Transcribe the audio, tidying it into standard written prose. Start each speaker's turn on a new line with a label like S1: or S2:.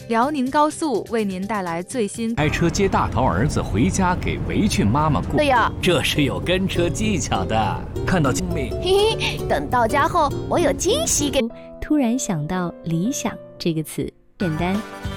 S1: 辽宁高速为您带来最新。
S2: 开车接大头儿子回家给围裙妈妈过。
S3: 对呀，
S2: 这是有跟车技巧的。看到精美，
S3: 嘿嘿，等到家后我有惊喜给。
S4: 突然想到理想这个词，简单